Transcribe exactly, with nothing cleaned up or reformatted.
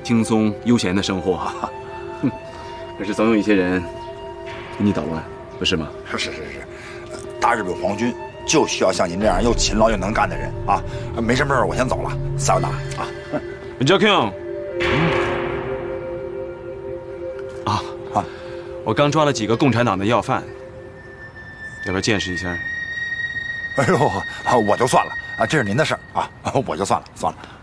轻松悠闲的生活啊。哼，可是总有一些人给你捣乱，不是吗？ 是是是是，大日本皇军就需要像您这样又勤劳又能干的人啊！没什么事，我先走了，萨尤纳啊。 文家 King， 啊啊，我刚抓了几个共产党的要犯，要不要见识一下？ 哎呦，我就算了啊，这是您的事儿啊，我就算了算了。